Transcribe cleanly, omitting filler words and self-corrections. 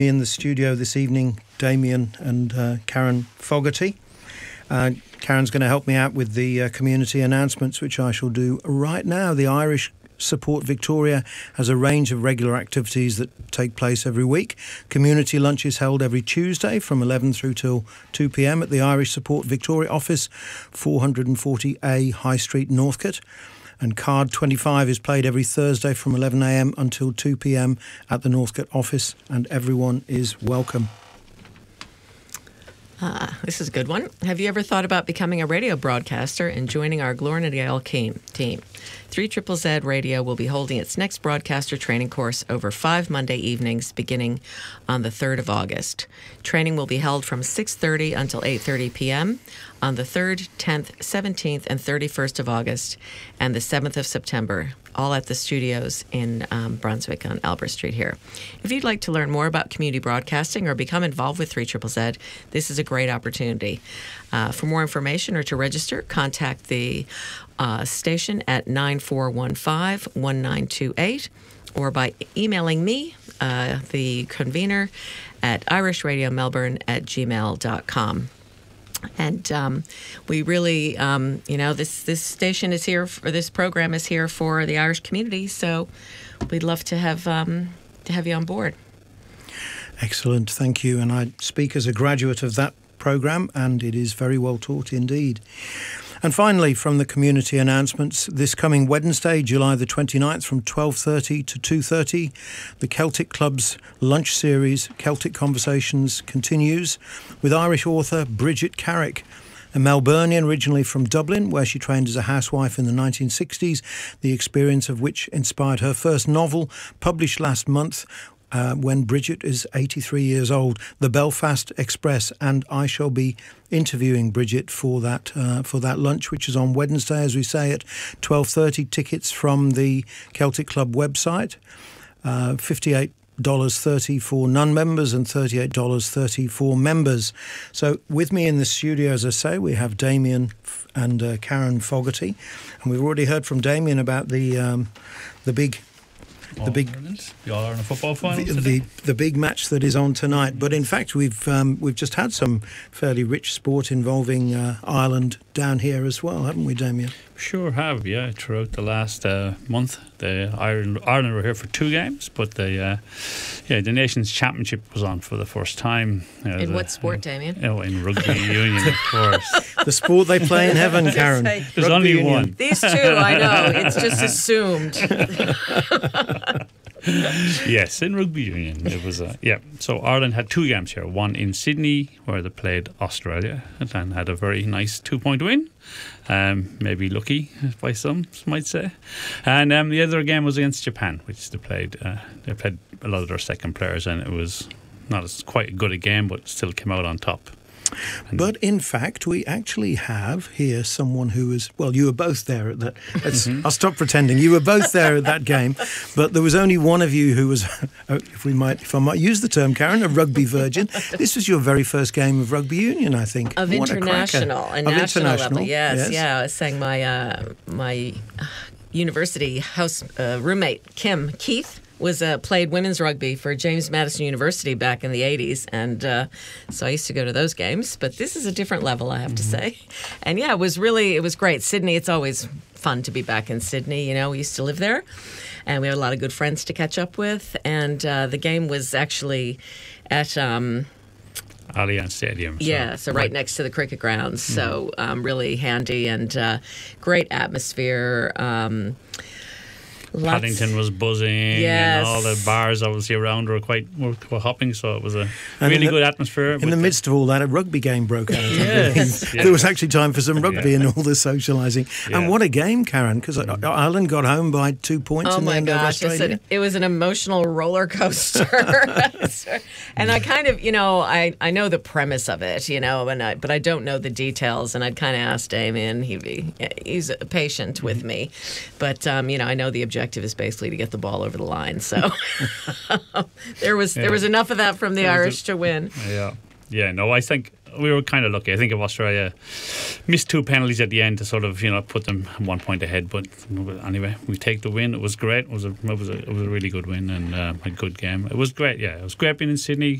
In the studio this evening, Damien and Karen Fogarty. Karen's going to help me out with the community announcements, which I shall do right now. The Irish Support Victoria has a range of regular activities that take place every week. Community lunch is held every Tuesday from 11 through till 2 p.m. at the Irish Support Victoria office, 440A High Street, Northcote. And Card 25 is played every Thursday from 11 a.m. until 2 p.m. at the Northcote office, and everyone is welcome. This is a good one. Have you ever thought about becoming a radio broadcaster and joining our Glornadale team? 3ZZZ Radio will be holding its next broadcaster training course over 5 Monday evenings beginning on the 3rd of August. Training will be held from 6:30 until 8:30 p.m. on the 3rd, 10th, 17th, and 31st of August and the 7th of September, all at the studios in Brunswick on Albert Street here. If you'd like to learn more about community broadcasting or become involved with 3ZZZ, this is a great opportunity. For more information or to register, contact the station at 9415-1928 or by emailing me, the convener, at irishradiomelbourne@gmail.com. And we really, this station is here, or this program is here for the Irish community, so we'd love to have you on board. Excellent, thank you. And I speak as a graduate of that program, and it is very well taught indeed. And finally, from the community announcements, this coming Wednesday, July the 29th, from 12:30 to 2:30, the Celtic Club's lunch series, Celtic Conversations, continues with Irish author Bridget Carrick, a Melburnian originally from Dublin, where she trained as a housewife in the 1960s, the experience of which inspired her first novel, published last month, when Bridget is 83 years old, The Belfast Express, and I shall be interviewing Bridget for that lunch, which is on Wednesday, as we say, at 12:30. Tickets from the Celtic Club website, $58.30 for non-members and $38.30 for members. So with me in the studio, as I say, we have Damien and Karen Fogarty, and we've already heard from Damien about the big All-Ireland football final. The big match that is on tonight. But in fact, we've just had some fairly rich sport involving Ireland down here as well, haven't we, Damien? Sure have, yeah. Throughout the last month, Ireland were here for 2 games, but the Nations Championship was on for the first time. In what sport, Damien? In rugby union, of course. The sport they play in heaven, Karen. There's only one. These two, I know. It's just assumed. Yes, in rugby union it was so Ireland had 2 games here, one in Sydney where they played Australia and had a very nice 2-point win, maybe lucky by some might say, and the other game was against Japan, which they played a lot of their second players, and it was not as quite good a game, but still came out on top. But in fact, we actually have here someone who was, well, you were both there at that. I'll stop pretending. You were both there at that game, but there was only one of you who was, if I might use the term, Karen, a rugby virgin. This was your very first game of rugby union, I think. Of international, a national level. Yes, yeah. I was saying my university house roommate, Kim Keith, played women's rugby for James Madison University back in the 80s, and so I used to go to those games. But this is a different level, I have to say. And yeah, it was great. Sydney, it's always fun to be back in Sydney. You know, we used to live there, and we had a lot of good friends to catch up with. And the game was actually at Allianz Stadium. So right next to the cricket grounds. So really handy and great atmosphere. Paddington was buzzing, and all the bars obviously around were hopping, so it was a really good atmosphere. In the midst of all that, a rugby game broke out. Yes. There was actually time for some rugby and all the socialising. Yeah. And what a game, Karen, because Ireland got home by 2 points in the end of Australia. It was an emotional roller coaster. And I kind of, I know the premise of it, but I don't know the details, and I'd kind of ask Damien. He's patient with me, but I know the objective is basically to get the ball over the line. So there was enough of that from the Irish to win. Yeah. No, I think we were kind of lucky. I think if Australia missed 2 penalties at the end to sort of put them 1 point ahead, but anyway, we take the win. It was great. It was a really good win and a good game. It was great. Yeah, it was great being in Sydney.